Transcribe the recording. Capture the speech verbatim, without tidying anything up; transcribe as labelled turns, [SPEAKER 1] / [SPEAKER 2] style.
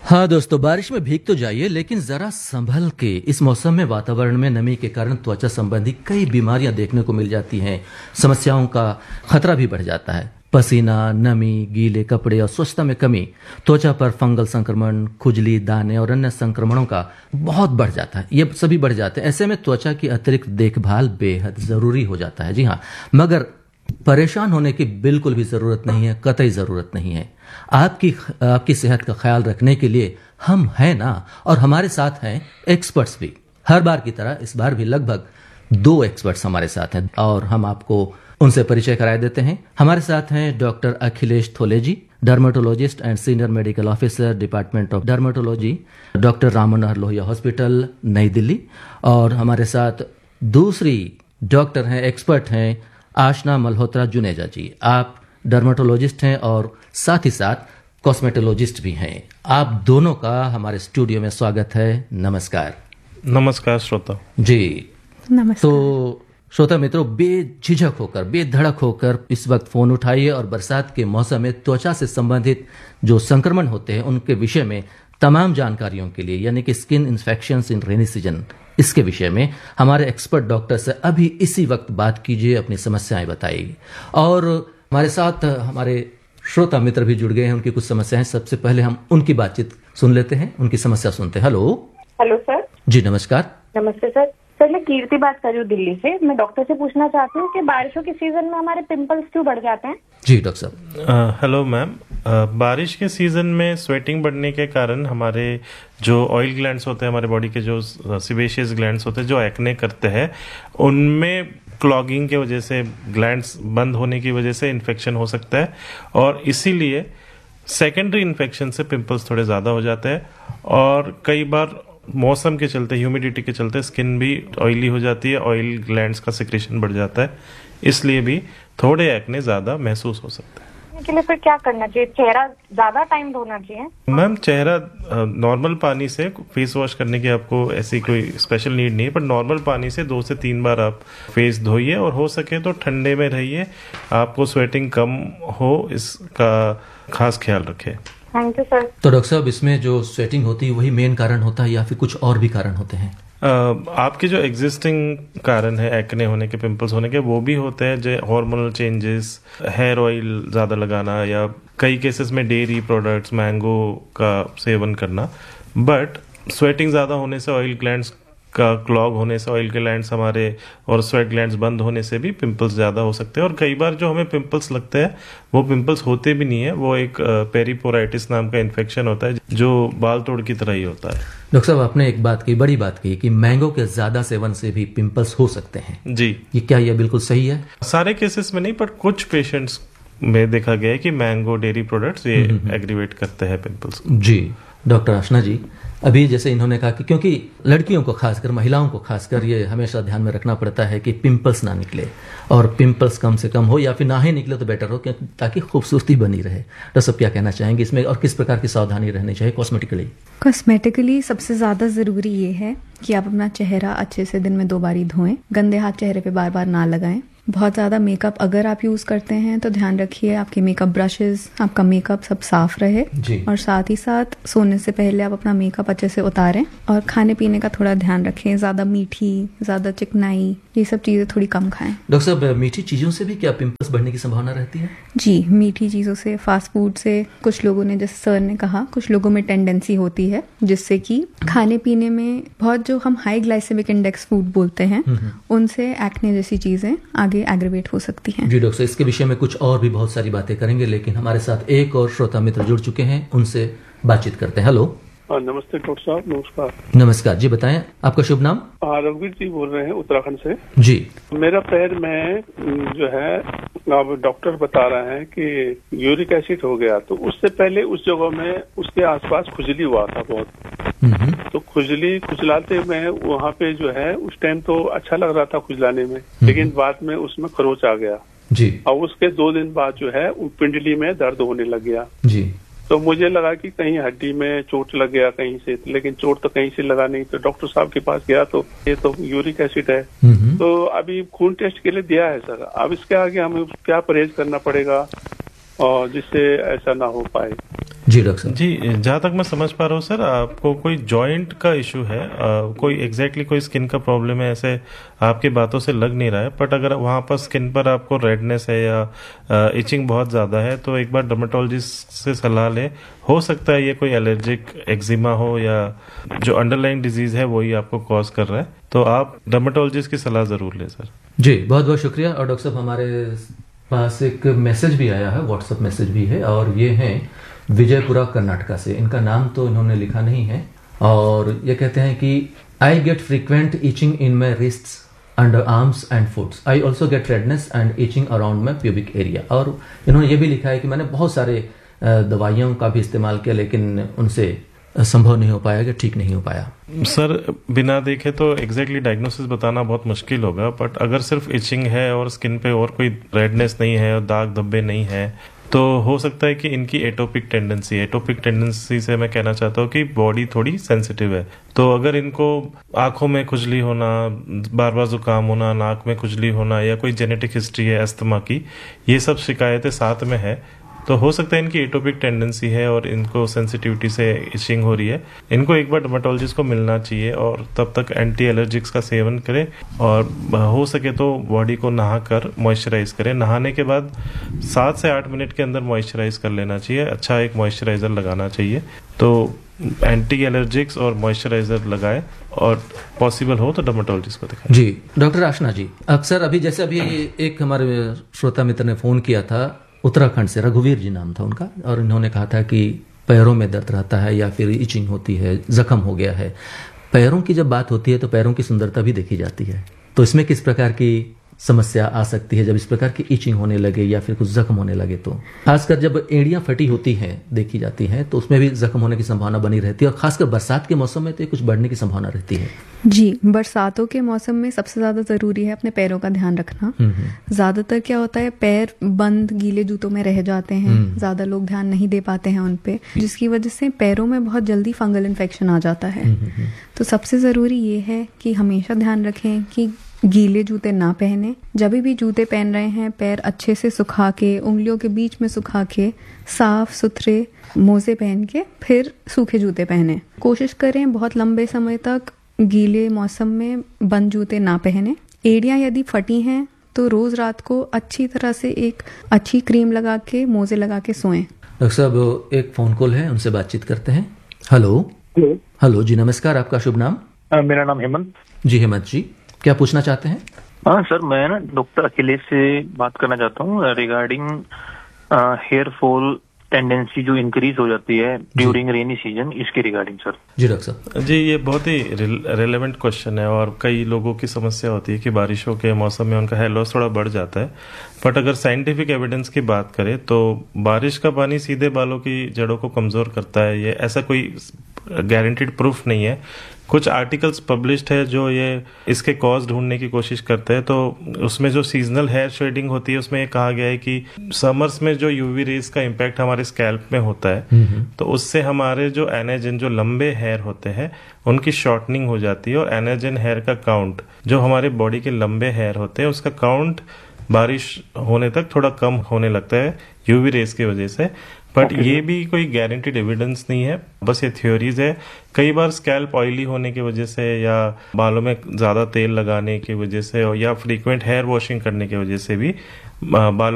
[SPEAKER 1] हाँ दोस्तों, बारिश में भीग तो जाइए लेकिन जरा संभल के। इस मौसम में वातावरण में नमी के कारण त्वचा संबंधी कई बीमारियां देखने को मिल जाती हैं। समस्याओं का खतरा भी बढ़ जाता है। पसीना, नमी, गीले कपड़े और स्वच्छता में कमी त्वचा पर फंगल संक्रमण, खुजली, दाने और अन्य संक्रमणों का बहुत बढ़ जाता है। ये सभी बढ़ जाते हैं। ऐसे में त्वचा की अतिरिक्त देखभाल बेहद जरूरी हो जाता है। जी हाँ, मगर परेशान होने की बिल्कुल भी जरूरत नहीं है, कतई जरूरत नहीं है। आपकी आपकी सेहत का ख्याल रखने के लिए हम हैं ना, और हमारे साथ हैं एक्सपर्ट्स भी। हर बार की तरह इस बार भी लगभग दो एक्सपर्ट्स हमारे साथ हैं और हम आपको उनसे परिचय कराए देते हैं। हमारे साथ हैं doctor Akhilesh थोलेजी, dermatologist and senior medical officer, department of dermatology, doctor Ram Manohar Lohia hospital, नई दिल्ली। और हमारे साथ दूसरी डॉक्टर हैं, एक्सपर्ट हैं, आशना मल्होत्रा जुनेजा जी। आप डर्मेटोलॉजिस्ट हैं और साथ ही साथ कॉस्मेटोलॉजिस्ट भी हैं। आप दोनों का हमारे स्टूडियो में स्वागत है। नमस्कार।
[SPEAKER 2] नमस्कार श्रोता
[SPEAKER 1] जी।
[SPEAKER 3] नमस्कार।
[SPEAKER 1] तो श्रोता मित्रों, बेझिझक होकर, बेधड़क होकर इस वक्त फोन उठाइए और बरसात के मौसम में त्वचा से संबंधित जो संक्रमण होते हैं उनके विषय में तमाम जानकारियों के लिए, यानी कि स्किन इन्फेक्शंस इन रेनी सीजन, इसके विषय में हमारे एक्सपर्ट डॉक्टर से अभी इसी वक्त बात कीजिए, अपनी समस्याएं बताइए। और हमारे साथ हमारे श्रोता मित्र भी जुड़ गए हैं, उनकी कुछ समस्याएं। सबसे पहले हम उनकी बातचीत सुन लेते हैं, उनकी समस्या सुनते हैं। Hello
[SPEAKER 3] hello sir.
[SPEAKER 1] जी नमस्कार।
[SPEAKER 3] नमस्ते सर। सर मैं कीर्ति बात कर रही हूँ दिल्ली से। मैं डॉक्टर से पूछना चाहती हूँ कि बारिशों के सीजन में हमारे पिंपल्स क्यों बढ़ जाते हैं?
[SPEAKER 1] जी डॉक्टर साहब।
[SPEAKER 2] हेलो मैम, बारिश के सीजन में स्वेटिंग बढ़ने के कारण हमारे जो ऑयल ग्लैंड्स होते हैं, हमारे बॉडी के जो सिबेशियस ग्लैंड्स होते हैं जो एक्ने करते हैं, उनमें क्लॉगिंग के वजह से, ग्लैंड्स बंद होने की वजह से इन्फेक्शन हो सकता है और इसीलिए सेकेंडरी इन्फेक्शन से पिंपल्स थोड़े ज़्यादा हो जाते हैं। और कई बार मौसम के चलते, ह्यूमिडिटी के चलते स्किन भी ऑयली हो जाती है, ऑयल ग्लैंड्स का सिक्रेशन बढ़ जाता है, इसलिए भी थोड़े एक्ने ज़्यादा महसूस हो सकते हैं।
[SPEAKER 3] के लिए फिर क्या करना चाहिए? चेहरा ज्यादा टाइम धोना चाहिए?
[SPEAKER 2] मैम, चेहरा नॉर्मल पानी से फेस वॉश करने की आपको ऐसी कोई स्पेशल नीड नहीं है, पर नॉर्मल पानी से दो से तीन बार आप फेस धोइए और हो सके तो ठंडे में रहिए। आपको स्वेटिंग कम हो इसका खास ख्याल रखें।
[SPEAKER 3] Thank you sir.
[SPEAKER 1] तो डॉक्टर साहब, इसमें जो स्वेटिंग होती है वही मेन कारण होता है या फिर कुछ और भी कारण होते हैं?
[SPEAKER 2] Uh, आपके जो एग्जिस्टिंग कारण है एक्ने होने के, पिंपल्स होने के, वो भी होते हैं, जो हार्मोनल चेंजेस, हेयर ऑयल ज़्यादा लगाना या कई केसेस में डेयरी प्रोडक्ट्स, मैंगो का सेवन करना। बट स्वेटिंग ज़्यादा होने से, ऑयल ग्लैंड्स का क्लॉग होने से, ऑयल ग्लैंड्स हमारे और स्वेट ग्लैंड्स बंद होने से भी पिंपल्स ज़्यादा हो सकते हैं। और कई बार जो हमें पिंपल्स लगते हैं वो पिंपल्स होते भी नहीं है, वो एक पेरिपोराइटिस नाम का इन्फेक्शन होता है जो बाल तोड़ की तरह ही होता है।
[SPEAKER 1] डॉक्टर साहब, आपने एक बात की, बड़ी बात की कि मैंगो के ज्यादा सेवन से भी पिंपल्स हो सकते हैं।
[SPEAKER 2] जी,
[SPEAKER 1] ये क्या ये बिल्कुल सही है?
[SPEAKER 2] सारे केसेस में नहीं, पर कुछ पेशेंट्स में देखा गया है कि मैंगो, डेयरी प्रोडक्ट्स ये एग्रीवेट करते हैं पिंपल्स।
[SPEAKER 1] जी डॉक्टर आशना जी, अभी जैसे इन्होंने कहा कि क्योंकि लड़कियों को खासकर, महिलाओं को खासकर ये हमेशा ध्यान में रखना पड़ता है कि पिंपल्स ना निकले, और पिंपल्स कम से कम हो या फिर ना ही निकले तो बेटर हो, क्योंकि ताकि खूबसूरती बनी रहे। डॉक्टर साहब क्या कहना चाहेंगे इसमें, और किस प्रकार की सावधानी रहनी चाहिए कॉस्मेटिकली?
[SPEAKER 4] कॉस्मेटिकली सबसे ज़्यादा ज़रूरी ये है कि आप अपना चेहरा अच्छे से दिन में दो बारी धोएं, गंदे हाथ चेहरे पे बार बार ना लगाएं। बहुत ज़्यादा मेकअप अगर आप यूज़ करते हैं तो ध्यान रखिए आपके मेकअप ब्रशेस, आपका मेकअप सब साफ रहे
[SPEAKER 1] जी।
[SPEAKER 4] और साथ ही साथ सोने से पहले आप अपना मेकअप अच्छे से उतारें। और खाने पीने का थोड़ा ध्यान रखें, ज़्यादा मीठी, ज़्यादा चिकनाई, ये सब चीज़ें थोड़ी कम खाएं।
[SPEAKER 1] डॉक्टर साहब, मीठी चीज़ों से भी क्या पिंपल्स बढ़ने की संभावना रहती है?
[SPEAKER 4] जी, मीठी चीज़ों से, फास्ट फूड से, कुछ लोगों ने, जैसे सर ने कहा, कुछ लोगों में टेंडेंसी होती है जिससे कि खाने पीने में बहुत, जो हम हाई ग्लाइसेमिक इंडेक्स फूड बोलते हैं, उनसे एक्ने जैसी चीज़ें आगे एग्रीवेट हो सकती हैं।
[SPEAKER 1] जी डॉक्टर साहब, इसके विषय में कुछ और भी बहुत सारी बातें करेंगे, लेकिन हमारे साथ एक और श्रोता मित्र जुड़ चुके हैं, उनसे बातचीत करते हैं। हेलो।
[SPEAKER 5] नमस्ते डॉक्टर साहब। नमस्कार।
[SPEAKER 1] नमस्कार जी, बताएं आपका शुभ नाम?
[SPEAKER 5] रघुवीर जी बोल रहे हैं उत्तराखंड से।
[SPEAKER 1] जी।
[SPEAKER 5] मेरा पैर में जो है, अब डॉक्टर बता रहे हैं कि यूरिक एसिड हो गया, तो उससे पहले उस जगह में उसके आसपास खुजली हुआ था बहुत। तो खुजली खुजलाते में वहाँ पे जो है, उस टाइम तो अच्छा लग रहा था खुजलाने में, लेकिन बाद में उसमें खरोच आ गया
[SPEAKER 1] जी।
[SPEAKER 5] और उसके दो दिन बाद जो है पिंडली में दर्द होने लग गया
[SPEAKER 1] जी।
[SPEAKER 5] तो मुझे लगा कि कहीं हड्डी में चोट लग गया कहीं से, लेकिन चोट तो कहीं से लगा नहीं। तो डॉक्टर साहब के पास गया तो ये तो यूरिक एसिड है, तो अभी खून टेस्ट के लिए दिया है सर। अब इसके आगे हमें क्या परहेज करना पड़ेगा और जिससे ऐसा ना हो पाए?
[SPEAKER 1] जी डॉक्टर साहब।
[SPEAKER 2] जी, जहाँ तक मैं समझ पा रहा हूँ सर, आपको कोई जॉइंट का इशू है, आ, कोई एग्जैक्टली exactly कोई स्किन का प्रॉब्लम है ऐसे आपकी बातों से लग नहीं रहा है। बट अगर वहाँ पर स्किन पर आपको रेडनेस है या इचिंग बहुत ज़्यादा है तो एक बार डर्मेटोलॉजिस्ट से सलाह लें। हो सकता है ये कोई एलर्जिक एक्जिमा हो या जो अंडरलाइन डिजीज है वही आपको कॉज कर रहा है, तो आप डर्मेटोलॉजिस्ट की सलाह ज़रूर लें सर।
[SPEAKER 1] जी बहुत बहुत शुक्रिया। और डॉक्टर साहब हमारे पास एक मैसेज भी आया है, व्हाट्सएप मैसेज भी है, और ये है विजयपुरा कर्नाटका से। इनका नाम तो इन्होंने लिखा नहीं है और ये कहते हैं कि I get frequent etching in my रिस्ट्स, under arms and foots. I also get redness and itching around my pubic area. और इन्होंने ये भी लिखा है कि मैंने बहुत सारे दवाइयों का भी इस्तेमाल किया लेकिन उनसे संभव नहीं हो पाया, कि ठीक नहीं हो पाया।
[SPEAKER 2] सर बिना देखे तो एग्जैक्टली डायग्नोसिस बताना बहुत मुश्किल होगा, बट अगर सिर्फ इचिंग है और स्किन पे और कोई रेडनेस नहीं है और दाग धब्बे नहीं है तो हो सकता है कि इनकी एटोपिक टेंडेंसी है। एटोपिक टेंडेंसी से मैं कहना चाहता हूँ कि बॉडी थोड़ी सेंसिटिव है। तो अगर इनको आंखों में खुजली होना, बार बार जुकाम होना, नाक में खुजली होना या कोई जेनेटिक हिस्ट्री है अस्थमा की, ये सब शिकायतें साथ में है तो हो सकता है इनकी एटोपिक टेंडेंसी है और इनको सेंसिटिविटी से इचिंग हो रही है। इनको एक बार डर्मेटोलॉजिस्ट को मिलना चाहिए और तब तक एंटी एलर्जिक्स का सेवन करें और हो सके तो बॉडी को नहाकर मॉइस्चराइज करें। नहाने के बाद सात से आठ मिनट के अंदर मॉइस्चराइज कर लेना चाहिए, अच्छा एक मॉइस्चराइजर लगाना चाहिए। तो एंटी एलर्जिक्स और मॉइस्चराइजर लगाए और पॉसिबल हो तो डर्मेटोलॉजिस्ट को दिखाएं।
[SPEAKER 1] जी डॉक्टर आशना जी, अक्सर अभी जैसे अभी एक हमारे श्रोता मित्र ने फोन किया था उत्तराखंड से, रघुवीर जी नाम था उनका, और इन्होंने कहा था कि पैरों में दर्द रहता है या फिर इचिंग होती है, जख्म हो गया है। पैरों की जब बात होती है तो पैरों की सुंदरता भी देखी जाती है, तो इसमें किस प्रकार की समस्या आ सकती है जब इस प्रकार की इचिंग होने लगे या फिर कुछ जख्म होने लगे? तो खासकर जब एड़ियां फटी होती हैं देखी जाती हैं तो उसमें भी जख्म होने की संभावना बनी रहती है, और खासकर बरसात के मौसम में तो कुछ बढ़ने की संभावना रहती है।
[SPEAKER 4] जी, बरसातों के मौसम में सबसे ज्यादा जरूरी है अपने पैरों का ध्यान रखना। ज्यादातर क्या होता है, पैर बंद गीले जूतों में रह जाते हैं, ज्यादा लोग ध्यान नहीं दे पाते हैं उन पे, जिसकी वजह से पैरों में बहुत जल्दी फंगल इन्फेक्शन आ जाता है। तो सबसे जरूरी ये है कि हमेशा ध्यान रखें कि गीले जूते ना पहने। जब भी जूते पहन रहे हैं पैर अच्छे से सुखा के, उंगलियों के बीच में सुखा के, साफ सुथरे मोजे पहन के फिर सूखे जूते पहने। कोशिश करें बहुत लंबे समय तक गीले मौसम में बंद जूते ना पहने। एड़ियां यदि फटी हैं तो रोज रात को अच्छी तरह से एक अच्छी क्रीम लगा के, मोजे लगा के सोएं।
[SPEAKER 1] डॉक्टर साहब एक फोन कॉल है, उनसे बातचीत करते हैं। हेलो
[SPEAKER 6] हेलो
[SPEAKER 1] हेलो जी नमस्कार, आपका शुभ नाम?
[SPEAKER 6] आ, मेरा नाम हेमंत।
[SPEAKER 1] जी हेमंत जी, क्या पूछना चाहते हैं?
[SPEAKER 6] हाँ सर, मैं ना डॉक्टर अखिलेश से बात करना चाहता हूँ रिगार्डिंग हेयर फॉल टेंडेंसी जो इंक्रीज हो जाती है ड्यूरिंग रेनी सीजन, इसके रिगार्डिंग सर।
[SPEAKER 1] जी डॉक्टर साहब।
[SPEAKER 2] जी ये बहुत ही रेलेवेंट क्वेश्चन है और कई लोगों की समस्या होती है कि बारिशों के मौसम में उनका हेयर लॉस थोड़ा बढ़ जाता है। बट अगर साइंटिफिक एविडेंस की बात करें तो बारिश का पानी सीधे बालों की जड़ों को कमजोर करता है, ये ऐसा कोई गारंटीड प्रूफ नहीं है। कुछ आर्टिकल्स पब्लिश्ड है जो ये इसके कॉज ढूंढने की कोशिश करते हैं, तो उसमें जो सीजनल हेयर शेडिंग होती है उसमें ये कहा गया है कि समर्स में जो यूवी रेज का इम्पैक्ट हमारे स्कैल्प में होता है तो उससे हमारे जो एनाजिन, जो लंबे हेयर होते हैं उनकी शॉर्टनिंग हो जाती है और एनाजिन हेयर का काउंट, जो हमारे बॉडी के लंबे हेयर होते हैं उसका काउंट बारिश होने तक थोड़ा कम होने लगता है यूवी रेज की वजह से। बट ये भी कोई गारंटीड एविडेंस नहीं है, बस ये थ्योरीज है। कई बार स्कैल्प ऑयली होने की वजह से या बालों में ज्यादा तेल लगाने की वजह से या फ्रीक्वेंट हेयर वॉशिंग करने की वजह से भी बालों